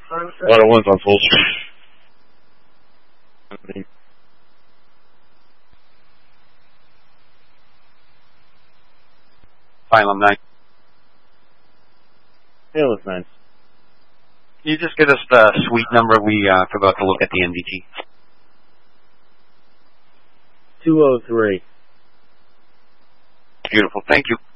A lot of ones on Full Street. Phylum 9. Yeah, it looks nice. Can you just get us the suite number? We forgot to look at the NVG. 203. Beautiful. Thank you.